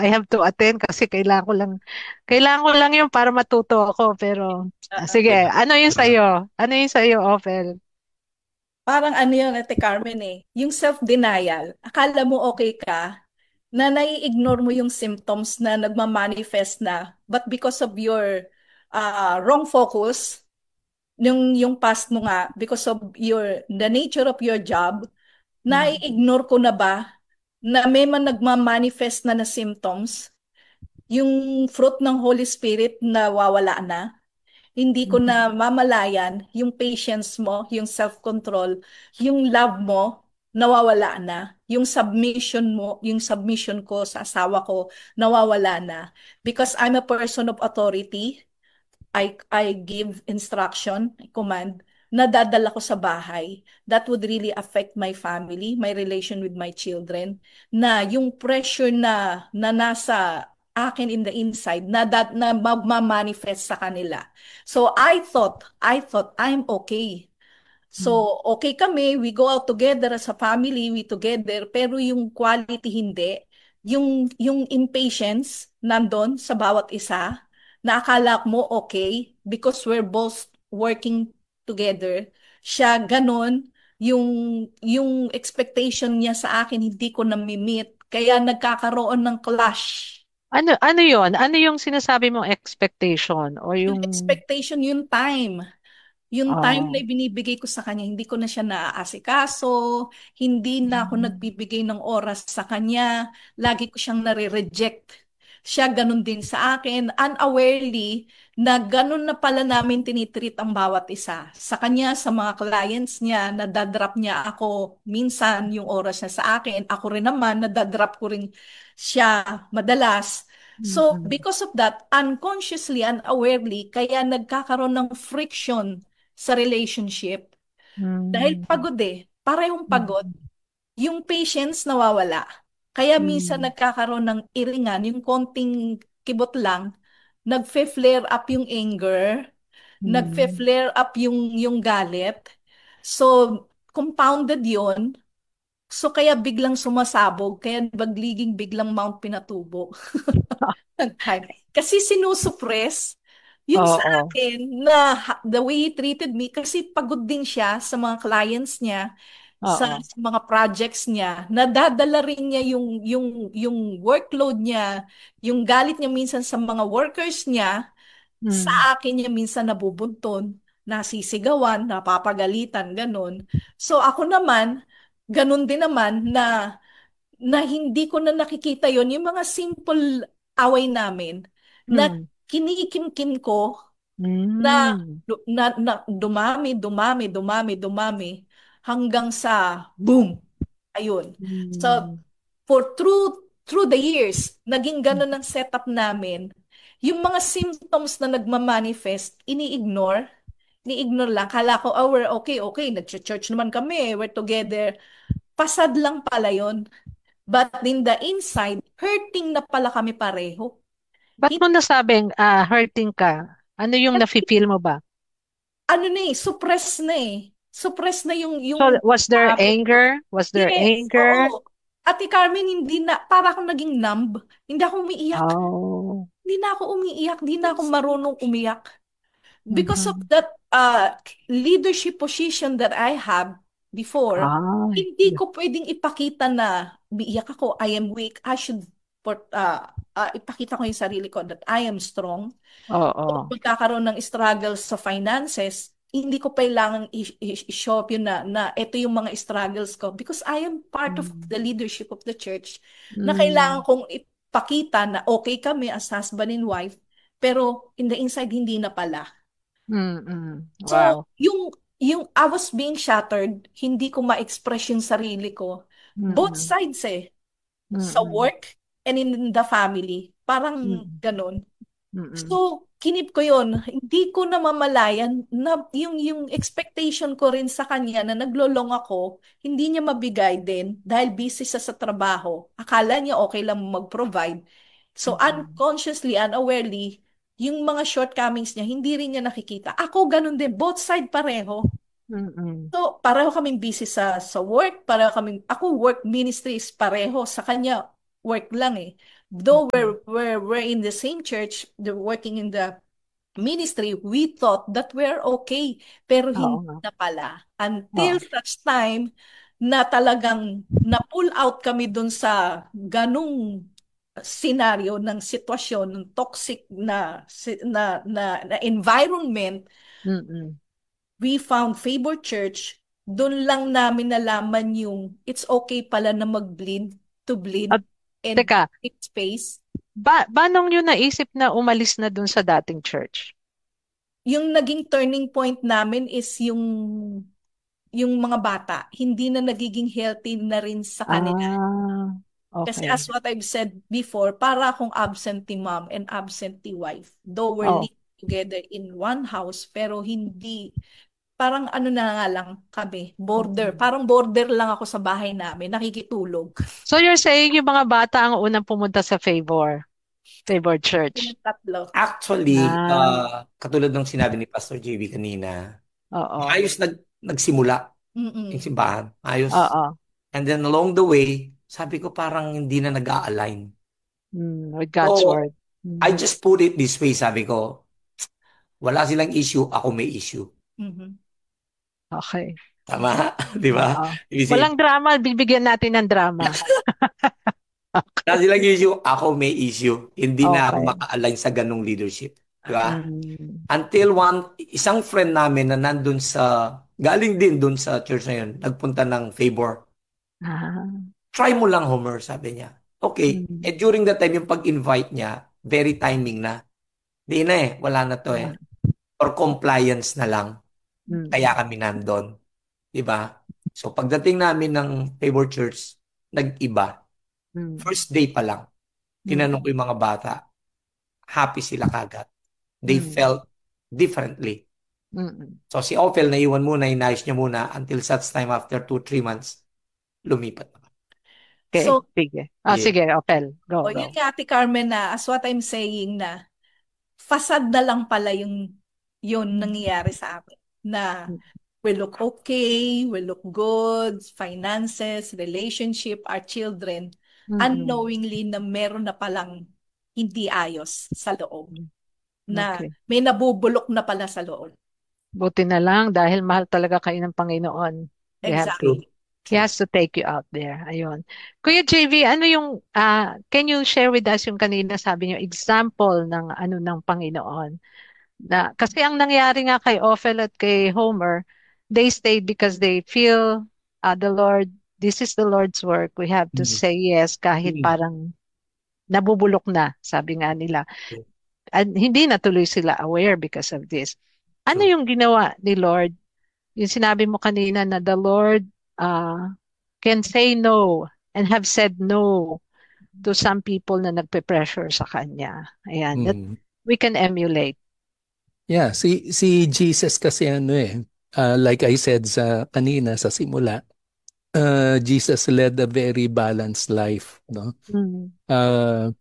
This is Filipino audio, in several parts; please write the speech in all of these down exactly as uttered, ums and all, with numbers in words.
I have to attend kasi kailangan ko lang, kailangan ko lang yun para matuto ako. Pero, ah, Ah, sige, ano yung sa'yo? Ano yung sa'yo, Ovel? parang ano yun, Ate Carmen eh, yung self-denial. Akala mo okay ka, na nai-ignore mo yung symptoms na nagma-manifest na, but because of your uh, wrong focus, yung, yung past mo nga, because of your, the nature of your job, Mm, nai-ignore ko na ba na may man nagma-manifest na na symptoms, yung fruit ng Holy Spirit na wawala na? Hindi ko mm, na mamalayan yung patience mo, yung self-control, yung love mo, nawawala na. Yung submission mo, yung submission ko sa asawa ko, nawawala na. Because I'm a person of authority, I, I give instruction, I command, nadadala ko sa bahay. That would really affect my family, my relation with my children, na yung pressure na, na nasa akin in the inside, na, that, na ma-manifest sa kanila. So I thought, I thought I'm okay. mm. So, okay kami, we go out together as a family, we together, pero yung quality hindi. Yung, yung impatience nandun sa bawat isa, na akala mo okay because we're both working together. Siya ganun, yung, yung expectation niya sa akin, hindi ko na-meet. Kaya nagkakaroon ng clash. Ano, ano yon? Ano yung sinasabi mong expectation? O Yung yung, expectation, yung time. Yung time na oh, binibigay ko sa kanya, hindi ko na siya naaasikaso, hindi na ako mm, nagbibigay ng oras sa kanya, lagi ko siyang nare-reject. Siya ganun din sa akin, unawarely, na ganun na pala namin tinitreat ang bawat isa. Sa kanya, sa mga clients niya, nadadrop niya ako minsan yung oras niya sa akin. Ako rin naman, nadadrop ko rin siya madalas. So, mm, because of that, unconsciously, unawarely, kaya nagkakaroon ng friction sa relationship dahil mm, pagod eh. Parehong pagod. mm, Yung patience nawawala. Kaya minsan mm, nagkakaroon ng iringan, yung konting kibot lang, nagfe-flare up yung anger, mm. nagfe-flare up yung, yung galit. So, compounded yon. So, kaya biglang sumasabog, kaya bagliging biglang Mount Pinatubo. Time. Kasi sinusuppress yung sa Oo, akin na ha- the way he treated me kasi pagod din siya sa mga clients niya, sa, oo. sa mga projects niya. Nadadala rin niya yung yung yung workload niya, yung galit niya minsan sa mga workers niya, sa Mm, akin niya minsan nabubunton, nasisigawan, napapagalitan, ganun. So ako naman, ganun din naman na na hindi ko na nakikita yon yung mga simple away namin na mm, kinikimkim ko na, mm, na, na dumami, dumami, dumami, dumami hanggang sa boom. Ayun. So, mm, for through through the years, naging ganun ang setup namin. Yung mga symptoms na nagmamanifest, ini-ignore. Ni-ignore lang. Kala ko, oh, we're okay, okay. Nag-church naman kami. We're together. Pasad lang pala yon. But in the inside, hurting na pala kami pareho. Ba't mo Hin- nasabing ah, hurting ka? Ano yung nafe-feel mo ba? Ano na eh, suppress na eh. Suppress na yung, yung So, was there namin. anger? Was there Yes, anger? oo. Ate Carmen, hindi na, para akong naging numb. Hindi ako umiiyak. Oh. Hindi na ako umiiyak. Hindi na ako marunong umiyak. Because of Mhm. that uh, leadership position that I have before, Ah, hindi ko pwedeng ipakita na umiiyak ako, I am weak. I should put, uh, uh, ipakita ko yung sarili ko that I am strong. Kung oo. magkakaroon ng struggles sa finances, hindi ko kailangang i- i- i-show up yun na, na ito yung mga struggles ko because I am part of Mm, the leadership of the church na kailangan mm, kong ipakita na okay kami as husband and wife, pero in the inside, hindi na pala. mm, mm. So, Wow. yung, yung I was being shattered, hindi ko ma-express yung sarili ko. Both Mm, sides eh. Sa mm, work and in the family. Parang mm, ganun. mm, So, kinip ko yon. Hindi ko namamalayan na yung, yung expectation ko rin sa kanya na naglolong ako, hindi niya mabigay din dahil busy siya sa trabaho. Akala niya okay lang mag-provide. So, mm, unconsciously, unawarely, yung mga shortcomings niya, hindi rin niya nakikita. Ako, ganun din. Both side pareho. mm, mm, So, pareho kaming busy sa sa work, pareho kaming, ako work ministry is pareho, sa kanya work lang eh. Though Mm-mm. we're, we're, we're in the same church, they're working in the ministry, we thought that we're okay. Pero Oo hindi nga. na pala. Until Oo. such time na talagang na-pull out kami dun sa ganung senaryo ng sitwasyon, ng toxic na, si- na, na, na environment, Mm-mm. we found Favor Church. Doon lang namin nalaman yung it's okay pala na mag-bleed, to bleed At and teka, make space. ba paanong yun naisip na umalis na dun sa dating church? Yung naging turning point namin is yung yung mga bata, hindi na nagiging healthy na rin sa kanila. Ah, Kasi okay. as what I've said before, para akong absentee mom and absentee wife. Though we're Oh. living together in one house, pero hindi, parang ano na nga lang kami, border. Mm. Parang border lang ako sa bahay namin, nakikitulog. So you're saying yung mga bata ang unang pumunta sa Favor, Favor Church? Yung tatlo. Actually, Ah, uh, katulad ng sinabi ni Pastor J B kanina, oo. ayos nag nagsimula yung Mm-mm. simbahan. Ayos. Oo. And then along the way, sabi ko parang hindi na nag-a-align. Mm, with God's So, word. I Mm, just put it this way, sabi ko, wala silang issue, ako may issue. Mhm. okay. Tama? Di ba? Oo. Ibig sabihin, Walang drama, bibigyan natin ng drama. wala silang issue, ako may issue. Hindi na ako Okay. maka-align sa ganong leadership. Di ba? Mm. Until one, isang friend namin na nandun sa, galing din dun sa church na yun, nagpunta ng Favor. Ah, Try mo lang, Homer, sabi niya. Okay. mm, Eh, during that time, yung pag-invite niya, very timing na. Di na eh, wala na to eh. ah, For compliance na lang. Kaya mm, kami nandun. Di ba? So, pagdating namin ng Favor Church, nag-iba. mm, First day pa lang, tinanong ko mm, yung mga bata, happy sila kagad. They mm, felt differently. mm. So, si Ophel, naiwan muna, inayos niya muna until such time after two, three months, lumipat na. Okay, So, sige. Ah, Yeah. sige, Opel. Go, o yun go. nga, Ate Carmen, na as what I'm saying na fasad na lang pala yung yun nangyayari sa amin. Na Mm, we look okay, we look good, finances, relationship, our children, mm, unknowingly na meron na palang hindi ayos sa loob. mm. Na Okay. may nabubulok na pala sa loob. Buti na lang dahil mahal talaga kayo ng Panginoon. You have to, True. Exactly. He True. has to take you out there. Ayun. Kuya J V, ano yung, ah, can you share with us yung kanina sabi niyo, example ng ano ng Panginoon? Na, kasi ang nangyari nga kay Ophel at kay Homer, they stayed because they feel uh, the Lord, this is the Lord's work. We have to Mm. say yes kahit Mm. parang nabubulok na, sabi nga nila. At hindi natuloy sila aware because of this. Ano True. yung ginawa ni Lord? Yung sinabi mo kanina na the Lord uh, can say no and have said no to some people na nagpe-pressure sa Kanya. Ayan, that Mm. we can emulate. Yeah, si si Jesus kasi ano eh, uh, like I said sa kanina sa simula, uh, Jesus led a very balanced life, no? Mm. Uh,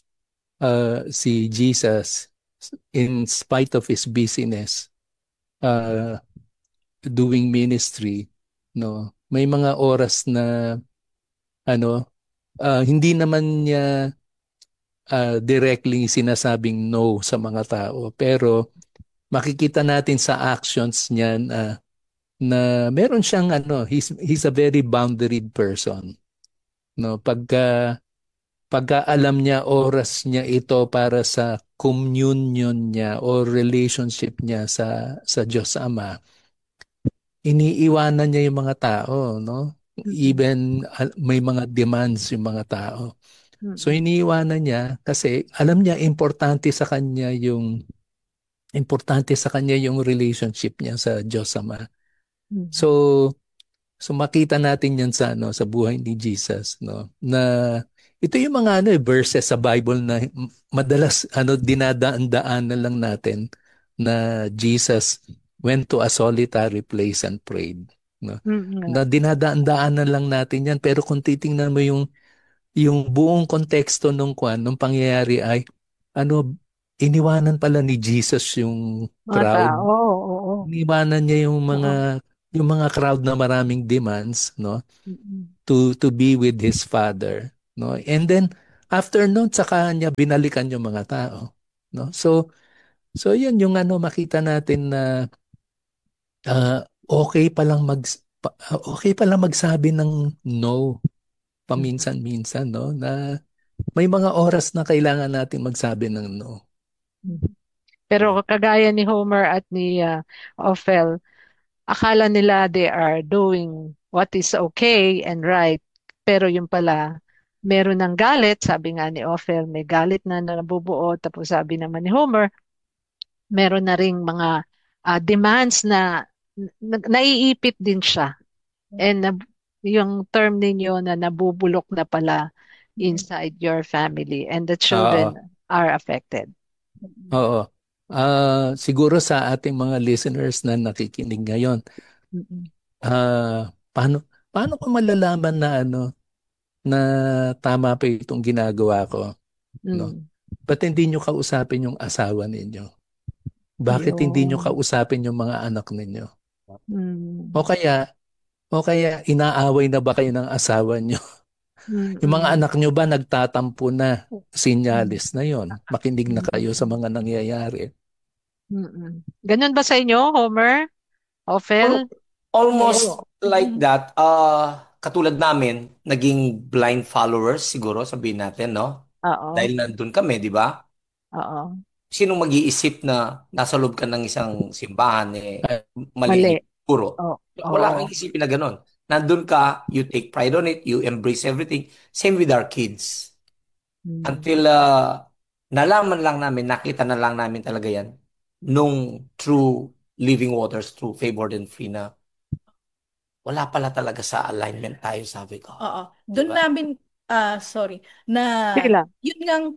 uh, si Jesus, in spite of his busyness, uh, doing ministry, no, may mga oras na ano, uh, hindi naman niya uh, directly sinasabing no sa mga tao, pero makikita natin sa actions niya na na meron siyang ano, he's he's a very boundaried person, no? Pagka pagka alam niya oras niya ito para sa communion niya or relationship niya sa sa Diyos Ama, iniiwanan niya yung mga tao, no? Mm-mm. Even uh, may mga demands yung mga tao. So Mm-mm. iniiwanan niya kasi alam niya importante sa kanya yung importante sa kanya yung relationship niya sa Diyos Ama. Mm-mm. So So makita natin 'yan sa ano sa buhay ni Jesus, no. Na ito yung mga ano eh, verses sa Bible na madalas ano dinadaan-daan na lang natin na Jesus went to a solitary place and prayed, no. Mm-mm nga. Na dinadaan-daan na lang natin 'yan pero kung titingnan mo yung yung buong konteksto nung kwan nung pangyayari ay ano iniwanan pala ni Jesus yung Mga crowd. tao, oo, oo. Iniwanan niya yung Oo. mga yung mga crowd na maraming demands, no, Mm-mm. to to be with his father, no. And then after noon, saka niya binalikan yung mga tao. No? So, so yun yung ano, makita natin na ah, okay pa lang mag pa- ah, okay pa lang magsabi ng no Mhm. paminsan-minsan, no? Na may mga oras na kailangan natin magsabi ng no. Mhm. Pero kagaya ni Homer at ni uh, Ophel, akala nila they are doing what is okay and right. Pero yung pala, meron ng galit, sabi nga ni Ophel, may galit na na nabubuo. Tapos sabi naman ni Homer, meron na ring mga ah, demands na, na naiipit din siya. And nab- yung term ninyo na nabubulok na pala Mm-mm. inside your family and the Oo. children are affected. Mm-mm. Oo. Ah, siguro sa ating mga listeners na nakikinig ngayon, Mm-mm. ah, paano paano ko malalaman na ano na tama pa itong ginagawa ko, no? Mm. Ba't hindi nyo kausapin yung asawa ninyo? Bakit hindi nyo Ayun. kausapin yung mga anak ninyo? O Mm. kaya, o kaya inaaway na ba kayo ng asawa nyo? Yung mga Mm-mm. anak nyo ba nagtatampo na? Mm. Sinyalis na yon. Makinig na kayo sa Mm-mm. mga nangyayari. Mm-mm. Ganun ba sa inyo, Homer? Al- Ophel? Yes. Almost like Mm-mm. that. Uh, katulad namin, naging blind followers siguro, sabihin natin, no? Oo. Dahil nandun kami, di ba? Oo. Sinong mag-iisip na nasa loob ka ng isang simbahan, eh, Ah, mali ang Mali. puro. Oo. Wala kang Oo. isipin na ganun. Nandun ka, you take pride on it, you embrace everything. Same with our kids. Mm. Until uh, nalaman lang namin, nakita na lang namin talaga yan, nung through Living Waters, through Favored and Free na wala pala talaga sa alignment tayo, sabi ko. Oo. Doon Diba? namin, ah sorry, na Sige lang. yun ngang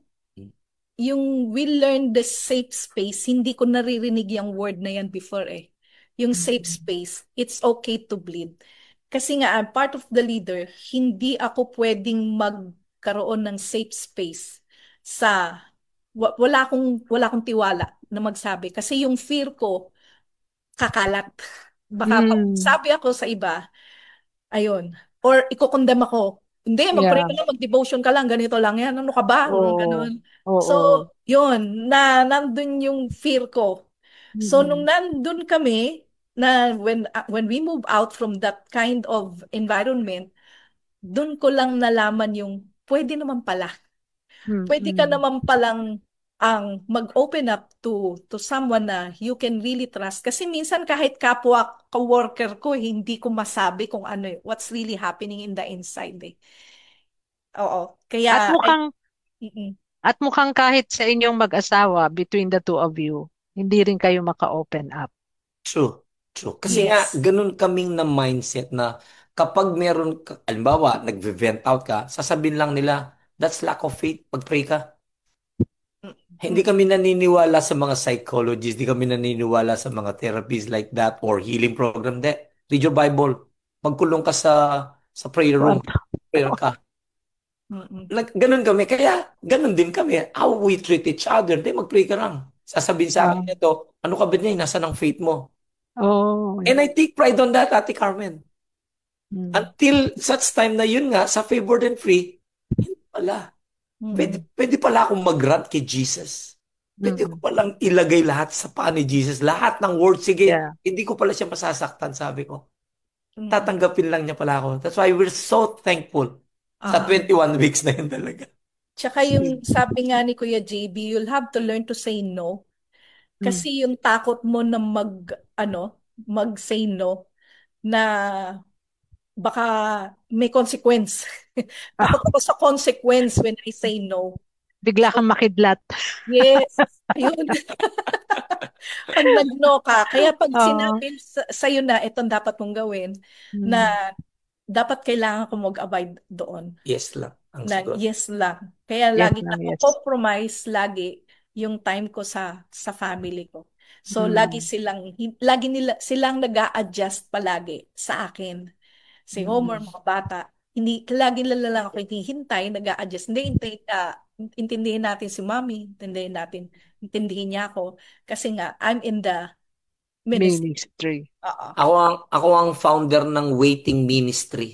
yung we learn the safe space, hindi ko naririnig yung word na yan before eh. Yung safe Mm. space, it's okay to bleed. Kasi nga, I'm part of the leader, hindi ako pwedeng magkaroon ng safe space sa, wa- wala akong, wala akong tiwala na magsabi. Kasi yung fear ko, kakalat. Baka pag Mm. sabi ako sa iba, ayun. Or ikokondem ako. Hindi, mag-pray Yeah. ka lang, mag-devotion ka lang, ganito lang yan. Ano ka ba? Mga Oo. ganun. So, Oo. yun, na nandun yung fear ko. So, nung Mm-mm. nandun kami, na when uh, when we move out from that kind of environment, dun ko lang nalaman yung pwede naman pala. Pwede ka Mm-mm. naman palang ang mag-open up to to someone na you can really trust. Kasi minsan kahit kapwa ka-worker ko, hindi ko masabi kung ano, eh, what's really happening in the inside eh. Oo. Kaya, At ay, mukhang mm-mm. at mukhang kahit sa inyong mag-asawa, between the two of you, hindi rin kayo maka-open up. True. True. Kasi nga, Yes. ganun kaming na mindset na kapag meron, ka, alimbawa, nag-vent out ka, sasabihin lang nila, that's lack of faith. Pag-pray ka. Hindi Mm-mm. kami naniniwala sa mga psychologists, hindi kami naniniwala sa mga therapies like that or healing program. De, read your Bible. Magkulong ka sa sa prayer room. Kwarto. Prayer ka. Mm-mm. Nag, ganun kami. Kaya, ganun din kami. How we treat each other. De, mag-pray ka lang. Sasabihin sa akin Ah. nito, ano ka ba niya? Nasaan ang faith mo? Oh. And I take pride on that, Ate Carmen. Mm. Until such time na yun nga, sa favored and free, hindi pala. Pwede, Mm-mm. pwede pala akong mag-rant kay Jesus. Pwede ko Mm-mm. palang ilagay lahat sa paa ni Jesus. Lahat ng words, Yeah. sige, hindi ko pala siya masasaktan, sabi ko. Mm-mm. Tatanggapin lang niya pala ako. That's why we're so thankful sa Ah. twenty-one weeks na yun talaga. Tsaka yung sabi nga ni Kuya J B, you'll have to learn to say no. Mm. Kasi yung takot mo na mag, ano, mag-say no, na baka may consequence. Takot Ah, ako sa consequence when I say no. bigla So, kang makidlat. yes, ayun. Pag nag-no ka, kaya pag Oo. sinabi sa, sa'yo na itong dapat mong gawin, na Mm. dapat kailangan ko mag-abide doon. Yes lang, ang Na sagot. yes lang. Kaya Yes lagi lang, yes. nako-compromise lagi yung time ko sa sa family ko. So lagi Mm. silang hin- lagi nila silang nag-a-adjust palagi sa akin. Si Homer, Mm. mga bata, hindi lagi nila lang ako hinihintay, nag-a-adjust. Hindi, hintay, ah, intindihin natin si Mommy, intindihin natin, intindihin niya ako kasi nga I'm in the ministry. Ministry. Oo. Ako ang, ako ang founder ng waiting ministry.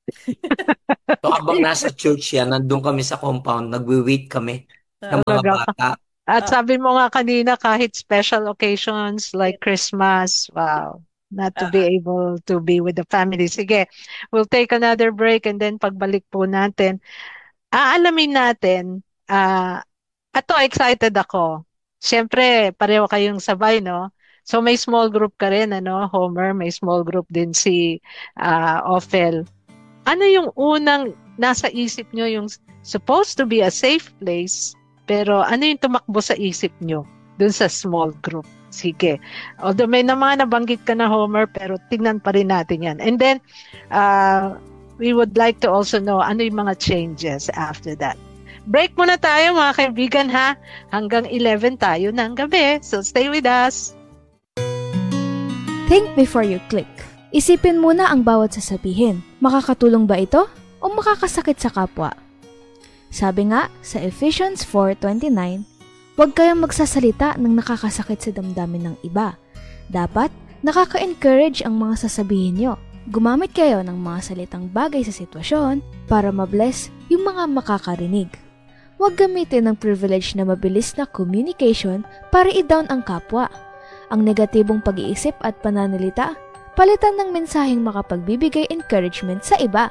So habang nasa church yan, nandun kami sa compound, nagwi-wait kami ng Ah, mga Talaga ka. bata. At ah, sabi mo nga kanina, kahit special occasions like yes. Christmas, wow, not to Ah, be ah. able to be with the family. Sige, we'll take another break and then pagbalik po natin, aalamin natin, ah, ato excited ako. Siyempre, pareho kayong sabay, no? So may small group ka rin, ano, Homer, may small group din si ah, Ophel. Ano yung unang nasa isip nyo, yung supposed to be a safe place, pero ano yung tumakbo sa isip nyo dun sa small group? Sige. Although may na mga nabanggit ka na, Homer, pero tingnan pa rin natin yan. And then, uh, we would like to also know ano yung mga changes after that. Break muna tayo mga kaibigan ha. Hanggang eleven tayo ng gabi. So stay with us. Think before you click. Isipin muna ang bawat sasabihin. Makakatulong ba ito o makakasakit sa kapwa? Sabi nga sa Ephesians four twenty-nine, huwag kayong magsasalita ng nakakasakit sa damdamin ng iba. Dapat nakaka-encourage ang mga sasabihin nyo. Gumamit kayo ng mga salitang bagay sa sitwasyon para mabless yung mga makakarinig. Huwag gamitin ng privilege na mabilis na communication para i-down ang kapwa. Ang negatibong pag-iisip at pananalita, palitan ng mensaheng makapagbibigay encouragement sa iba.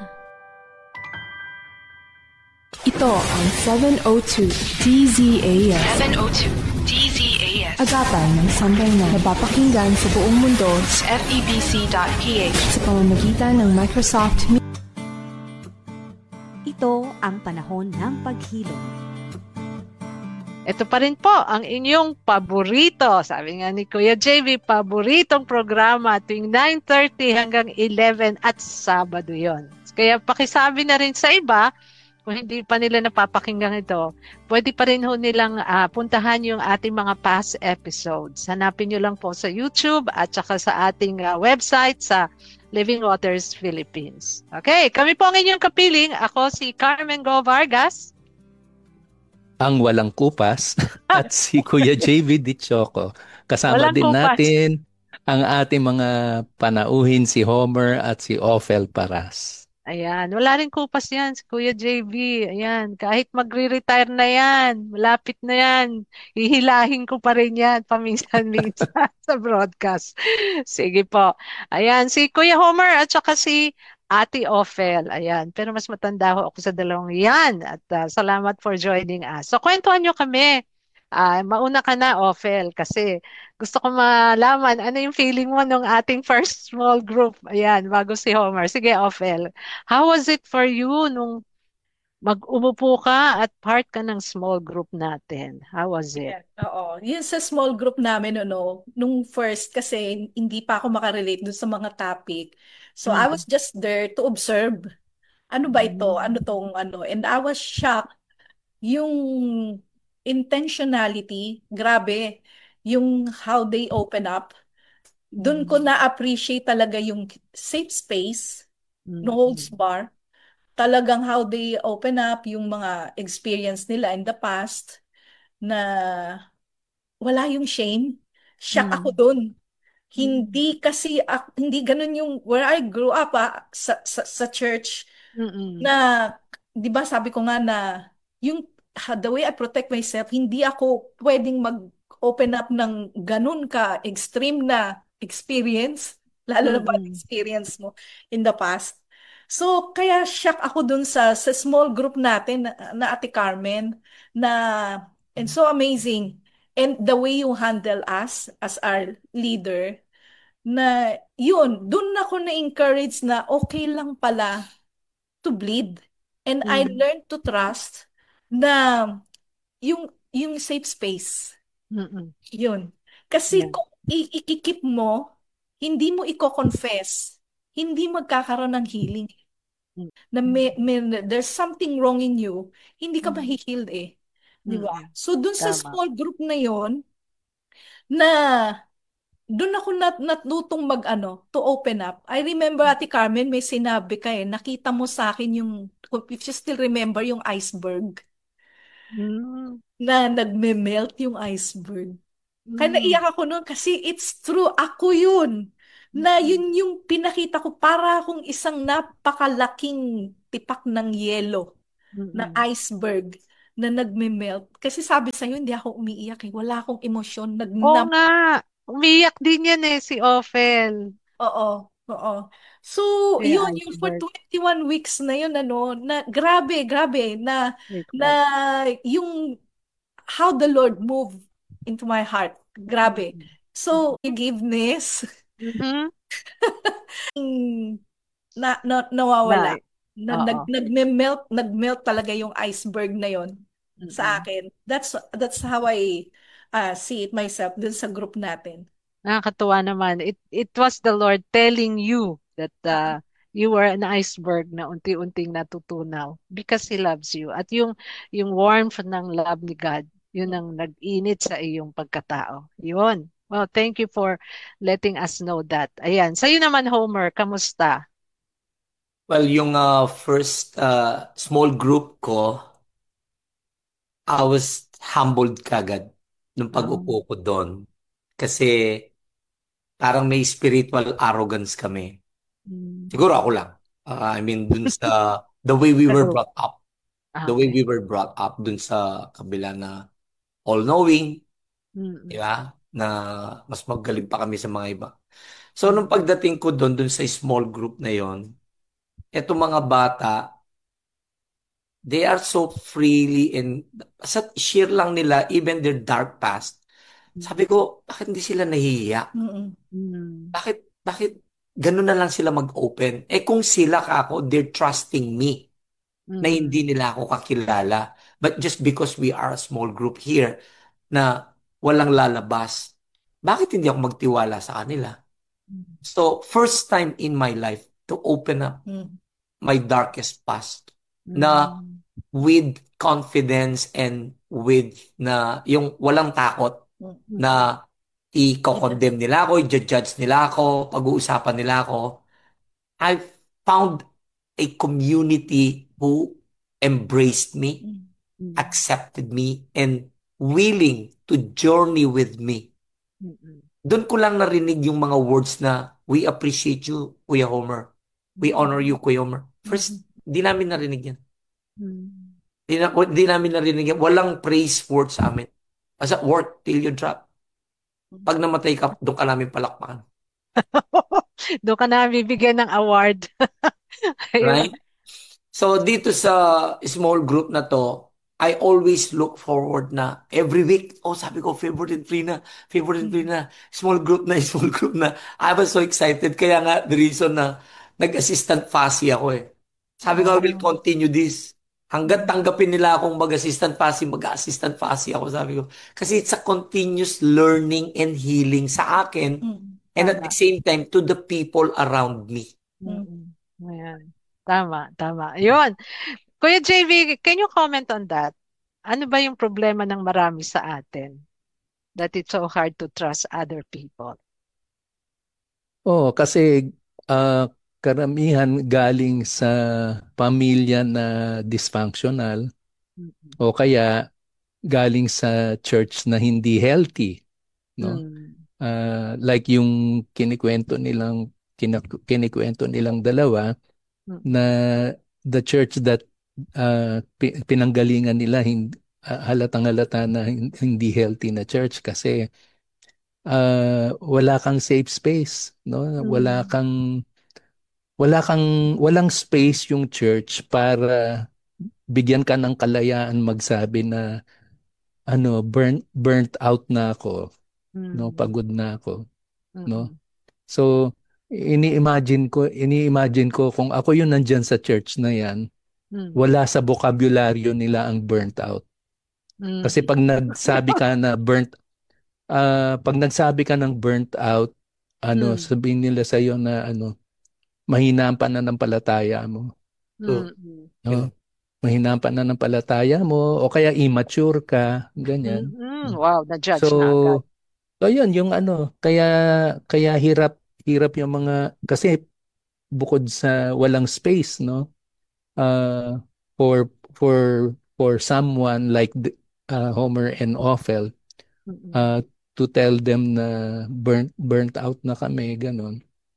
Ito ang seven oh two D Z A S. seven oh two D Z A S. Agapan ng sambayanan na napapakinggan sa buong mundo F E B C dot P H. sa pamamagitan ng Microsoft Meet. Ito ang panahon ng paghilom. Ito pa rin po ang inyong paborito. Sabi nga ni Kuya J V, paboritong programa tuwing nine thirty hanggang eleven at Sabado yon. Kaya pakisabi na rin sa iba, kung hindi pa nila napapakinggan ito, pwede pa rin ho nilang uh, puntahan yung ating mga past episodes. Hanapin nyo lang po sa YouTube at saka sa ating uh, website sa Living Waters Philippines. Okay, kami po ang inyong kapiling. Ako si Carmen Go Vargas. Ang walang kupas at si Kuya J V Dichoco. Kasama Walang din kupas. natin ang ating mga panauhin si Homer at si Ophel Paras. Ayan, wala rin kupas yan si Kuya J V. Ayan, kahit magre-retire na yan, malapit na yan, hihilahin ko pa rin yan paminsan-minsan sa broadcast. Sige po. Ayan, si Kuya Homer at saka si Ate Ophel. Ayan, pero mas matanda ho ako sa dalawang yan. At uh, salamat for joining us. So, kwentuhan nyo kami. Uh, mauna ka na, Ophel, kasi gusto ko malaman ano yung feeling mo nung ating first small group. Ayan, bago si Homer. Sige, Ophel. How was it for you nung mag-umupo ka at part ka ng small group natin? How was it? Yeah, oo. Yun sa small group namin, ano, nung first kasi hindi pa ako makarelate dun sa mga topic. So I was just there to observe. Ano ba ito? Ano tong ano? And I was shocked. Yung intentionality, grabe. Yung how they open up. Doon ko na-appreciate talaga yung safe space, no holds bar. Talagang how they open up yung mga experience nila in the past na wala yung shame. Shock ako doon. Hindi kasi, ak- hindi ganun yung, where I grew up ah, sa, sa, sa church, Mm-mm. na, di ba sabi ko nga na, yung, ha- the way I protect myself, hindi ako pwedeng mag-open up ng ganun ka extreme na experience, lalo na pag Mm-mm. experience mo in the past. So, kaya shock ako dun sa, sa small group natin na, na Ate Carmen, na, and so amazing. And the way you handle us as our leader, na yun, dun ako na-encourage na okay lang pala to bleed. And I Mm. learned to trust na yung yung safe space. Mm-mm. Yun. Kasi Yeah. kung i- ikikip mo, hindi mo i-confess, hindi magkakaroon ng healing. Mm. Na may, may, there's something wrong in you, hindi ka Mm. mahihil eh. Di ba? Mm-mm. So dun sa Tama. small group na yon na doon ako nat natutong mag ano, to open up. I remember Ate Carmen, may sinabi ka eh, nakita mo sa akin yung, if you still remember, yung iceberg, Mm. na nagme-melt yung iceberg. Kaya Mm. naiyak ako noon kasi it's true, ako yun. na yun yung pinakita ko para akong isang napakalaking tipak ng yelo, ng Mm-mm. iceberg na nagme-melt. Kasi sabi sa'yo, hindi ako umiiyak eh. Wala akong emosyon. Nag, Oo na, nga. Umiyak din yan eh, si Ophel. oo, oo. So, Kaya yun, yung for iceberg. twenty-one weeks na yun, ano, na grabe, grabe, na, na Iceberg. yung how the Lord moved into my heart. Grabe. Mm-mm. So, forgiveness, Mhm. na, na nawawala. Na, Na, nag, oo. nagme-melt, nag-melt talaga yung iceberg na yon sa Mm-mm. akin. That's that's how I uh, see it myself dun sa group natin. Nakakatuwa naman. It it was the Lord telling you that Ah, uh, you were an iceberg na unti-unting natutunaw because He loves you. At yung yung warmth ng love ni God, yun ang nag-init sa iyong pagkatao. Yun. Well, thank you for letting us know that. Ayan. Sa'yo naman, Homer, kamusta? Well, yung uh, first uh, small group ko, I was humbled kagad nung Um, pag-upo ko doon. Kasi parang may spiritual arrogance kami. mm, Siguro ako lang. Uh, I mean, dun sa the way we sa were group. brought up. Ah, The way okay. we were brought up dun sa kabila na all-knowing, di Mm, ba? Na mas magaling pa kami sa mga iba. So, nung mm, pagdating ko doon, dun sa small group na yon, eto mga bata, they are so freely and sa share lang nila even their dark past. Sabi mm, ko, bakit hindi sila nahihiya? mm-mm. mm, Bakit, bakit ganun na lang sila mag-open? Eh kung sila ka ako, they're trusting me na mm, hindi nila ako kakilala. But just because we are a small group here na walang lalabas, bakit hindi ako magtiwala sa kanila? mm, So, first time in my life to open up Mm, my darkest past na mm, with confidence and with na yung walang takot mm. mm, na i-condemn nila ako, i-judge nila ako, pag-uusapan nila ako. I found a community who embraced me, Mm, mm, accepted me, and willing to journey with me. mm, mm, Doon ko lang narinig yung mga words na, we appreciate you, Kuya Homer. We honor you, Kuya Homer. First, mm, di namin narinig yan. mm. Di, na, di namin narinig yan. Walang praise word sa amin. As a work till you drop. Pag namatay ka, doon ka namin palakpakan. Doon ka na bibigyan ng award. Ayun. Right? So, dito sa small group na to, I always look forward na every week, oh, sabi ko, favorite and free na, favorite and free mm. na, small group na, small group na. I was so excited. Kaya nga, the reason na nag-assistant Fasi ako eh. Sabi ko, I will Oh. continue this. Hanggat Mm, tanggapin nila akong mag-assistant Fasi, mag-assistant Fasi ako, sabi ko. Kasi it's a continuous learning and healing sa akin mm, and at the Tama. same time to the people around me. mm. Mm-mm. Ayan. Tama, tama. Ayun. Kuya J V, can you comment on that? Ano ba yung problema ng marami sa atin? That it's so hard to trust other people. Oh, kasi ah, karamihan galing sa pamilya na dysfunctional Mm-mm. o kaya galing sa church na hindi healthy, no? Mm. Ah, like yung kinikwento nilang kinak- kinikwento nilang dalawa na Mm-mm. the church that ah, pi- pinanggalingan nila hindi halatang halata na hin- hindi healthy na church kasi ah, wala kang safe space, no? Wala Mm. kang wala kang walang space yung church para bigyan ka ng kalayaan magsabi na ano burnt burnt out na ako, no? Mm. Pagod na ako, no? Mm-mm. So ini-imagine ko ini-imagine ko kung ako yung nandyan sa church na yan, Mm. wala sa bokabularyo nila ang burnt out. Kasi Mm. pag nagsabi ka na burnt ah, pag nagsabi ka ng burnt out, ano Mm. sabihin nila sa iyo na ano mahina ang pananampalataya mo, So, Mm. no? Mahina ang pananampalataya mo o kaya immature ka, ganyan. Mm. Wow, So, na-judge na agad. so yun yung ano, kaya kaya hirap hirap yung mga kasi bukod sa walang space, no? Uh, for for for someone like the, uh, Homer and Ophel Mm-mm. uh, to tell them na burnt burnt out na kami, ganun.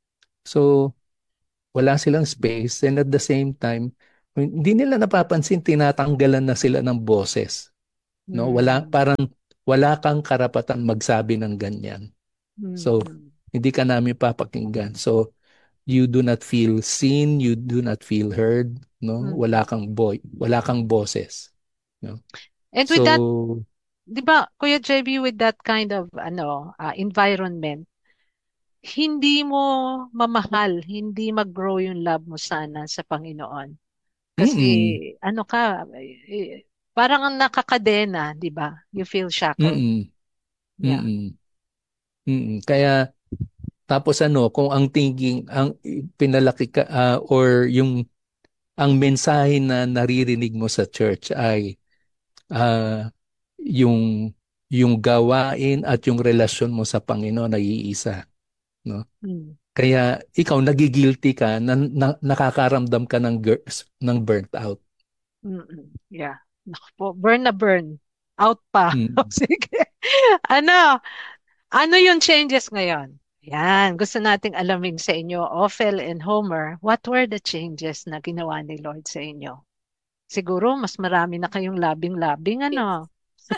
So, wala silang space and at the same time, hindi nila napapansin tinatanggalan na sila ng boses. No, wala Mm. parang wala kang karapatan magsabi ng ganyan. So, Mm. hindi ka namin papakinggan. So, you do not feel seen, you do not feel heard, no? Wala Mm. kang boy, wala kang boses, no? And with that, So, di ba, Kuya J B, with that kind of ano ah, environment, hindi mo mamahal, hindi mag-grow yung love mo sana sa Panginoon. Kasi mm, ano ka, eh, parang ang nakakadena, di ba? You feel shackled. mm, Yeah. mm, mm. Kaya tapos ano, kung ang thinking, ang pinalaki ka ah, or yung ang mensahe na naririnig mo sa church ay ah, yung yung gawain at yung relasyon mo sa Panginoon ay iisa, no? Mm. Kaya ikaw nagigilty ka na, na nakakaramdam ka ng gir- ng burnt out. Mm-mm. Yeah. Naku po, burn na burn. Out pa. Mm. Sige. Ano? Ano yung changes ngayon? Yan. Gusto nating alamin sa inyo, Ophel and Homer, what were the changes na ginawa ni Lord sa inyo? Siguro, mas marami na kayong labing-labing, ano?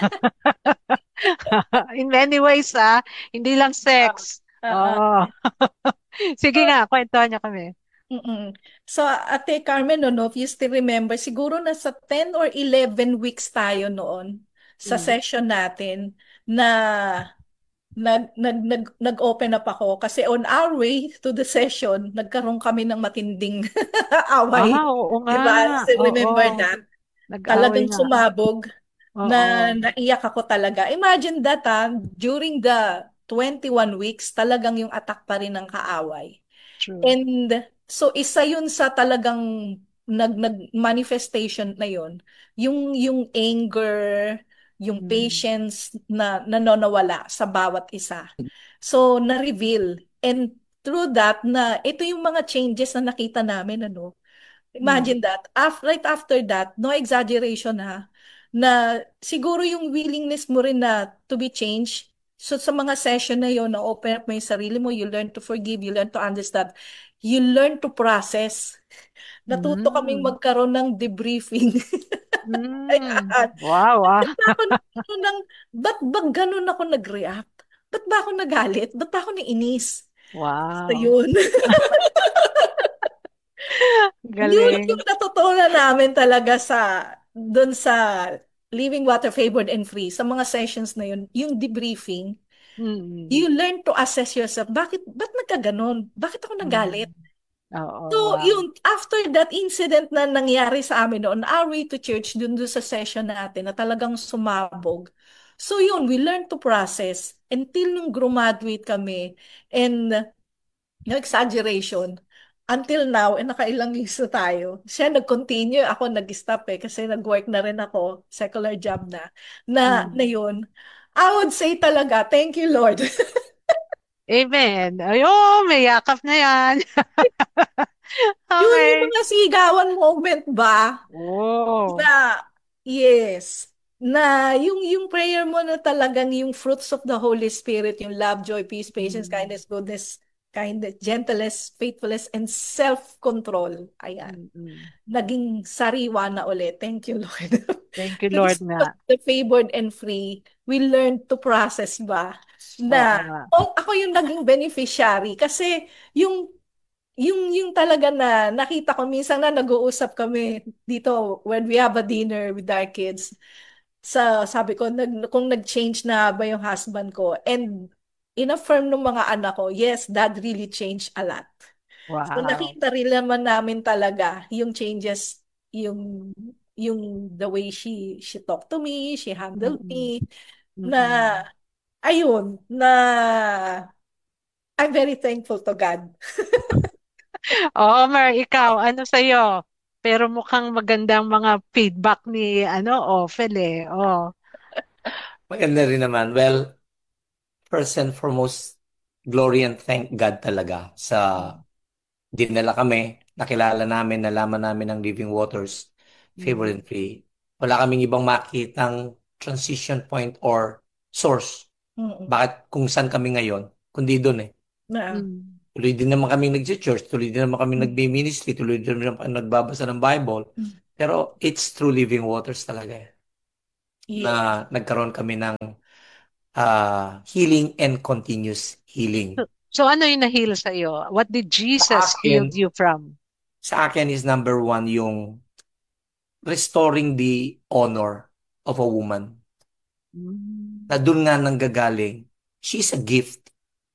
In many ways, ah. Hindi lang sex. Ah, ah, Oo. Sige ah. nga, kwentuhan niyo kami. Mm-mm. So, Ate Carmen, no, no, if you still remember, siguro nasa ten or eleven weeks tayo noon sa Mm. session natin na nag, nag, nag, nag-open up ako kasi on our way to the session, nagkaroon kami ng matinding away. Ah, oo nga. Di ba? Still Oo. remember that? Nag-away Talagang nga. sumabog na Oo. naiyak ako talaga. Imagine that, ah, during the twenty-one weeks, talagang yung attack pa rin ng kaaway. True. And so isa yun sa talagang nag nag manifestation na yun, yung yung anger, yung Mm. patience na nanonawala sa bawat isa. So na-reveal, and through that na ito yung mga changes na nakita namin, ano. Mm. Imagine that. After, right after that, no exaggeration ha, na siguro yung willingness mo rin na to be changed. So sa mga session na yon, na open up mo yung sarili mo, you learn to forgive, you learn to understand, you learn to process. Natuto kaming Mm. magkaroon ng debriefing. Mm. Ayan. Wow, ah. Ba't ba ako nagkaroon ng, ba't ba ganun ako nag-react? Ba't ba ako nagalit? Ba't ba ako naiinis? So Wow. yun. Yun Galing. yung natutunan namin talaga sa doon sa Living Water Favored and Free, sa mga sessions na yun, yung debriefing, Mm. you learn to assess yourself. Bakit, ba't nagkaganon? Bakit ako nagalit? Mm. Oo, So, wow. yun, after that incident na nangyari sa amin on our way to church, dun dun sa session natin, na talagang sumabog. So, yun, we learned to process until nung graduate kami. And no exaggeration. Until now, eh, nakailang years na tayo. Siya nag-continue, ako nag-stop eh, kasi nag-work na rin ako, secular job na, na, na Mm. yun. I would say talaga, thank you, Lord. Amen. Ayun, may yakap na yan. Yun yung Okay. mga sigawan moment ba? Oh. Na, yes, na yung yung prayer mo na talagang yung fruits of the Holy Spirit, yung love, joy, peace, patience, Mm. kindness, goodness, kindness, gentleness, faithfulness, and self-control. Ayan. Mm-mm. Naging sariwa na ulit. Thank you, Lord. Thank you, Lord Because nga. the favored and free, we learn to process ba? Oo Na, nga. oh, ako yung naging beneficiary. Kasi yung yung yung talaga na nakita ko minsan na nag-uusap kami dito when we have a dinner with our kids. Sa sabi ko nag, kung nag-change na ba yung husband ko, and in-affirm ng mga anak ko, yes, dad really changed a lot. So Wow. nakita rin naman namin talaga yung changes, yung yung the way she she talked to me, she handled Mm-mm. me, na Mm-mm. ayun, na I'm very thankful to God. Oo, Mer, ikaw, ano sa'yo? Pero mukhang magandang mga feedback ni ano, Ophel eh. Oh. Maganda rin naman. Well, first and foremost, glory and thank God talaga sa dinala kami, nakilala namin, nalaman namin ng Living Waters, Favor Mm. and Free. Wala kaming ibang makitang transition point or source. Mm-mm. Bakit kung saan kami ngayon, kundi doon eh. Na, Mm. Tuloy din naman kami nag-church, tuloy din naman kami Mm. nagbi-ministry, tuloy din naman kami nagbabasa ng Bible. Mm. Pero it's through living waters talaga eh, na Yes. nagkaroon kami ng ah, healing and continuous healing. So, so ano yung na-heal sa'yo? What did Sa Jesus heal akin, you from? sa akin is number one yung restoring the honor of a woman. Mm. Na doon nga nanggagaling, she's a gift.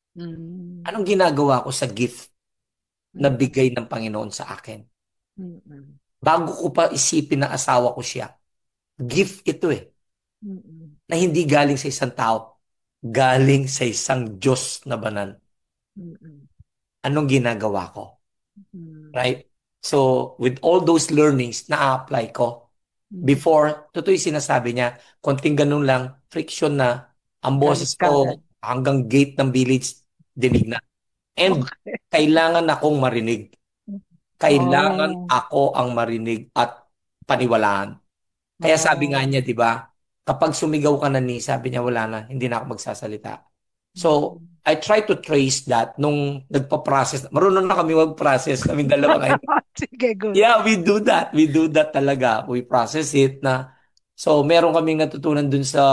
Mm. Anong ginagawa ko sa gift na Mm. bigay ng Panginoon sa akin? Mm. Bago ko pa isipin na asawa ko siya, gift ito eh, Mm. na hindi galing sa isang tao, galing sa isang Diyos na banal. Mm. Anong ginagawa ko? Mm. Right? So, with all those learnings, na-apply ko. Mm. Before, totoo yung sinasabi niya, konting ganun lang, friction na, ang Galit boses ka ko agad. hanggang gate ng village, dinig na. And Okay. kailangan akong marinig. Kailangan Oh. ako ang marinig at paniwalaan. Kaya sabi nga Oh. niya, di ba, kapag sumigaw ka na ni, sabi niya, wala na, hindi na ako magsasalita. So, Mm. I try to trace that nung nagpa-process. Marunong na kami mag-process, kaming dalawa ngayon. Sige, good. Yeah, we do that. We do that talaga. We process it na. So, meron kaming natutunan dun sa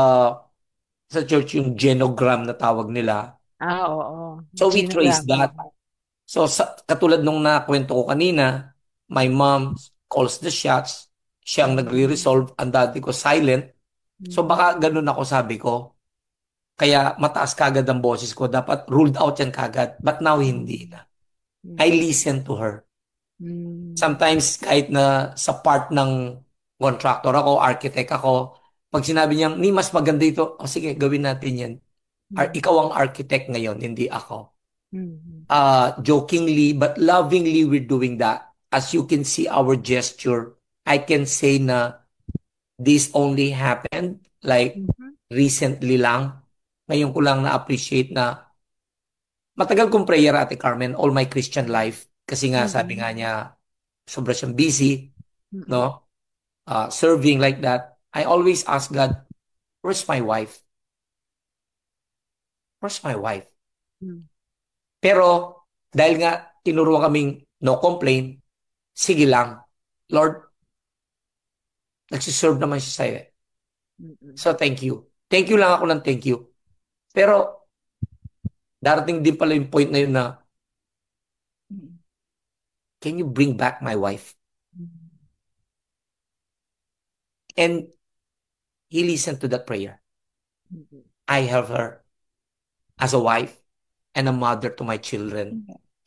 sa church yung genogram na tawag nila. Ah, oo. So, we trace Genogram. that. So, sa, katulad nung nakwento ko kanina, my mom calls the shots. Siyang Mm. nagre-resolve. Ang dati ko silent. So, Mm. baka ganun ako sabi ko. Kaya mataas kagad ang boses ko. Dapat ruled out yan kagad. But now, hindi na. I Mm. listen to her. Mm. Sometimes kahit na sa part ng contractor ako, architect ako, pag sinabi niya, ni mas maganda ito, o sige, gawin natin yan. Ar- Mm. ikaw ang architect ngayon, hindi ako. Mm. Uh, jokingly, but lovingly, we're doing that. As you can see our gesture, I can say na this only happened like Mhm. recently lang. Ngayon ko lang na-appreciate na matagal kong prayer, Ate Carmen, all my Christian life. Kasi nga, sabi nga Mm. niya, sobra siyang busy, Mm. no? Uh, serving like that. I always ask God, where's my wife? Where's my wife? Mm. Pero, dahil nga, tinuruan kaming no complaint, sige lang. Lord, nagsiserve naman siya sa'yo. Mm. So, thank you. Thank you lang ako ng thank you. Pero, darating din pala yung point na yun na, can you bring back my wife? And he listened to that prayer. Mm. I have her as a wife and a mother to my children.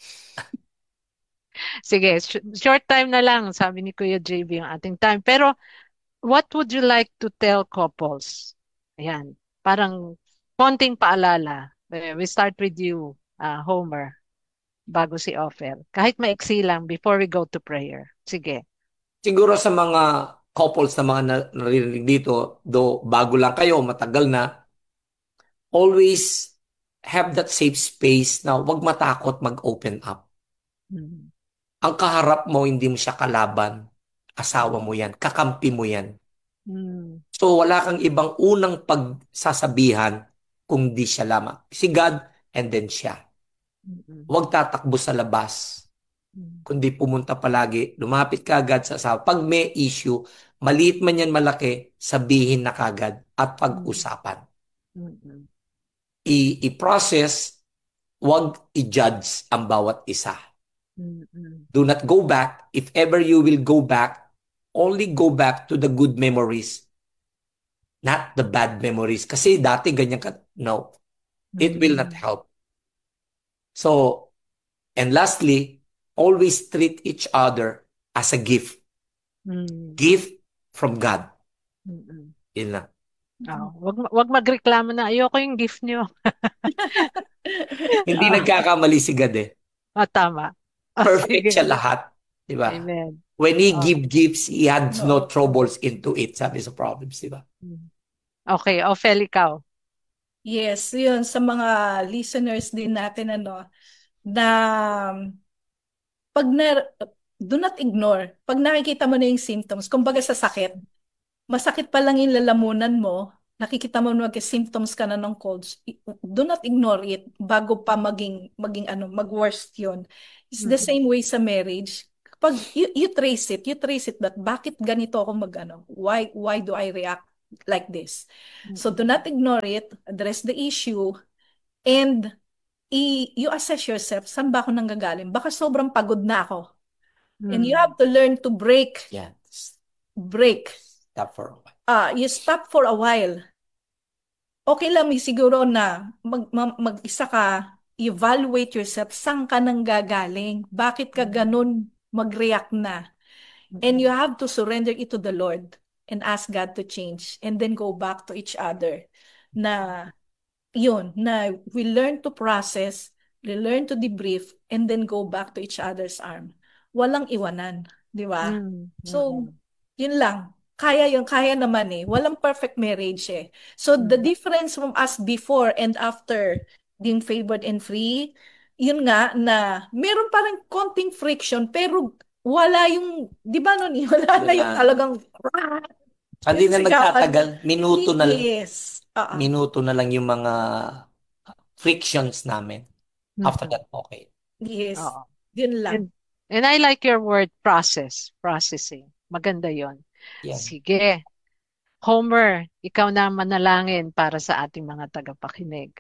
Sige, sh- short time na lang, sabi ni Kuya J B yung ating time. Pero, what would you like to tell couples? Ayan, parang konting paalala. Eh, We start with you, uh, Homer, bago si Ophel. Kahit maiksi lang before we go to prayer. Sige. Siguro sa mga couples na mga na- naririnig dito, do bago lang kayo, matagal na, always have that safe space na wag matakot mag-open up. Mm. Ang kaharap mo, hindi mo siya kalaban. Asawa mo yan. Kakampi mo yan. Mm. So, wala kang ibang unang pagsasabihan kung di siya lamang. Si God and then siya. Mm. Huwag tatakbo sa labas. Mm. Kundi pumunta palagi, lumapit ka agad sa asawa. Pag may issue, maliit man yan malaki, sabihin na kagad at pag-usapan. Mm. I- I-process, huwag i-judge ang bawat isa. Mm. Do not go back. If ever you will go back, only go back to the good memories, not the bad memories. Kasi dati ganyan ka. No, it will not help. So, and lastly, always treat each other as a gift. Mm. Gift from God. Mm. Yun lang. Oh, wag wag magreklamo na ayoko yung gift niyo. Hindi Ah, nagkakamali si God eh. ah, tama. Ah, Perfect sige. siya lahat. Di ba? Amen. When He Oh. give gifts, He has no No. troubles into it. Sabi sa Proverbs, di ba? Okay, Ophel, ikaw. Yes, yun sa mga listeners din natin ano na pag na do not ignore. Pag nakikita mo na yung symptoms, kumbaga sa sakit, masakit pa lang yung lalamunan mo, nakikita mo mag-symptoms ka na ng colds, do not ignore it bago pa maging, maging ano, mag-worst yun. It's the Mhm. same way sa marriage. Pag you, you trace it, you trace it that bakit ganito ako mag-ano? Why, why do I react like this? So do not ignore it, address the issue, and i, you assess yourself, saan ba ako nanggagaling? Baka sobrang pagod na ako. And you have to learn to break, Yeah. break. Stop for a while. Ah, you stop for a while. Okay lang may siguro na mag, mag- mag-isa ka, evaluate yourself, saan ka nang gagaling? Bakit ka ganun mag-react na? And you have to surrender it to the Lord and ask God to change and then go back to each other. Na yun, na we learn to process, we learn to debrief, and then go back to each other's arm. Walang iwanan, di ba? Mm. So, yun lang. Kaya yun, kaya naman eh. Walang perfect marriage eh. So, the difference from us before and after being favored and free, yun nga na meron parang konting friction pero wala yung, di ba nun, eh, wala na yung Wala. talagang Hindi na sigawan. nagtatagal. Minuto na lang. Yes. Ah, ah. Minuto na lang yung mga frictions namin. After that, okay. Yes. Oo. Yun lang. And, and I like your word process, processing. Maganda yon. Yeah. Sige. Homer, ikaw na ang manalangin para sa ating mga tagapakinig.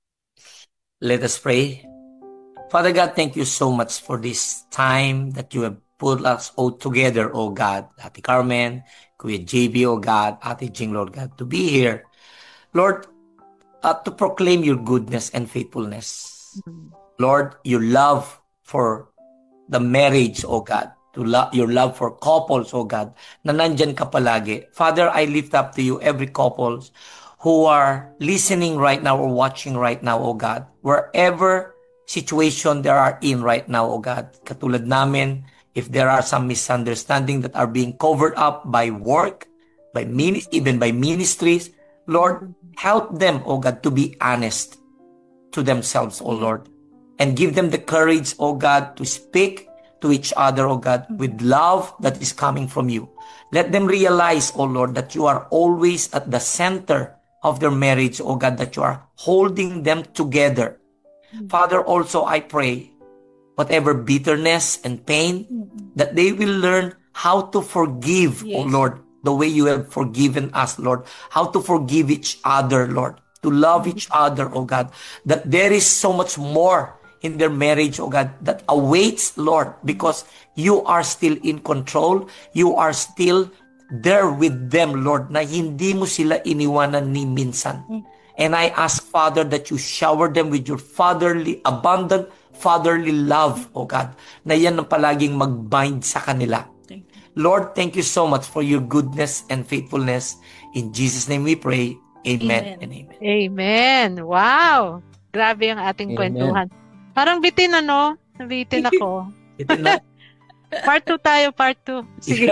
Let us pray. Father God, thank you so much for this time that you have put us all together, oh God. Ate Carmen, Kuya J B, oh God, Ate Jing, Lord God, to be here. Lord, uh, to proclaim your goodness and faithfulness. Lord, your love for the marriage, oh God. To lo- your love for couples, oh God, na nandyan ka palagi. Father, I lift up to you every couples who are listening right now or watching right now, oh God. Wherever situation they are in right now, oh God. Katulad namin, if there are some misunderstanding that are being covered up by work, by minis- even by ministries, Lord, help them, oh God, to be honest to themselves, oh Lord. And give them the courage, oh God, to speak to each other, oh God, with love that is coming from you. Let them realize, oh Lord, that you are always at the center of their marriage, oh God, that you are holding them together. Father, also I pray, whatever bitterness and pain, that they will learn how to forgive, oh Yes. Lord, the way you have forgiven us, Lord. How to forgive each other, Lord. To love each other, oh God. That there is so much more in their marriage, oh God, that awaits, Lord, because you are still in control. You are still there with them, Lord, na hindi mo sila iniwanan ni minsan. And I ask, Father, that you shower them with your fatherly, abundant, fatherly love, oh God, na yan ang palaging mag-bind sa kanila. Lord, thank you so much for your goodness and faithfulness. In Jesus' name we pray. Amen, Amen. and amen. Amen. Wow! Grabe ang ating Amen. kwentuhan. Parang bitin ano? Nabitin ako. Ito na. Part two tayo, part two. Sige.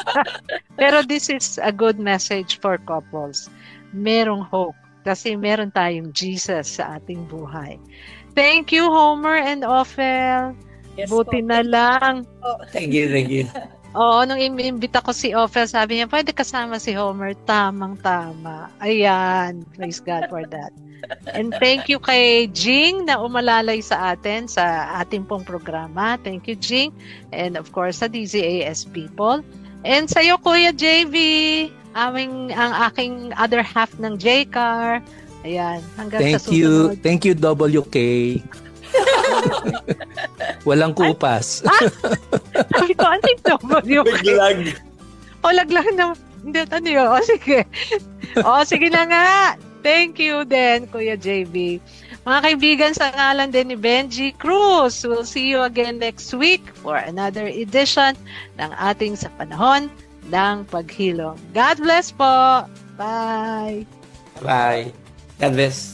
Pero this is a good message for couples. Merong hope. Kasi meron tayong Jesus sa ating buhay. Thank you, Homer and Ophel. Yes, Buti po. na lang. Oh, Thank you, thank you. Oo, nung imimbita ko si Ophel, sabi niya, pwede kasama si Homer. Tamang-tama. Ayan. Praise God for that. And thank you kay Jing na umalalay sa atin sa ating pong programa. Thank you, Jing. And of course, sa D Z A S people. And sa'yo, Kuya J V, aming, ang aking other half ng J-Car. Ayan. Hanggang Thank sa you. susunod. Thank you, W K. Walang kupas. Sabi ko, ano yung W K? Biglag. O, laglag na. Hindi, ano yun? O, sige. O, sige na nga. Thank you din, Kuya J B. Mga kaibigan, sa ngalan din ni Benji Cruz, we'll see you again next week for another edition ng ating Sa Panahon ng Paghilom. God bless po. Bye. Bye. God bless.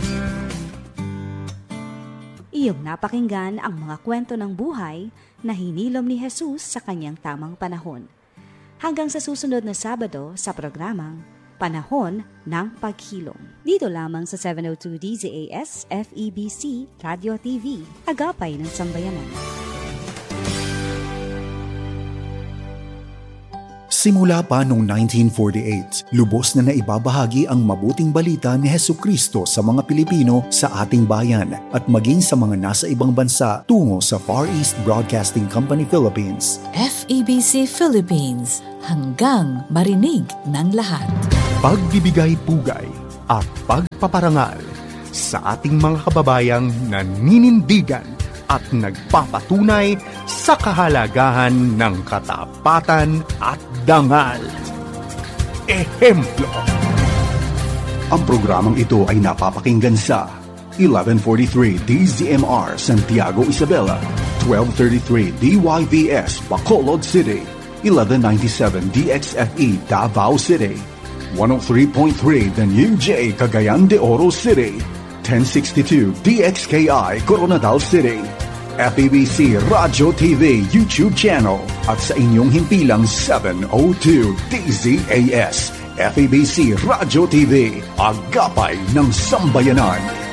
Iyong napakinggan ang mga kwento ng buhay na hinilom ni Jesus sa kanyang tamang panahon. Hanggang sa susunod na Sabado sa programang Panahon ng Paghilom. Dito lamang sa seven oh two D Z A S F E B C Radio T V, Agapay ng Sambayanan. C Simula pa noong nineteen forty-eight, lubos na naibabahagi ang mabuting balita ni Hesukristo sa mga Pilipino sa ating bayan at maging sa mga nasa ibang bansa tungo sa Far East Broadcasting Company Philippines. F E B C Philippines, hanggang marinig ng lahat. Pagbibigay pugay at pagpaparangal sa ating mga kababayang naninindigan at nagpapatunay sa kahalagahan ng katapatan at dangal. Ehemplo. Ang programang ito ay napapakinggan sa eleven forty-three D Z M R Santiago Isabela, twelve thirty-three D Y V S Bacolod City, eleven ninety-seven D X F E Davao City, one oh three point three The New J Cagayan de Oro City, ten sixty-two D X K I Coronadal City, F E B C Radyo T V YouTube channel at sa inyong himpilang seven oh two D Z A S F E B C Radyo T V, agapay ng sambayanan.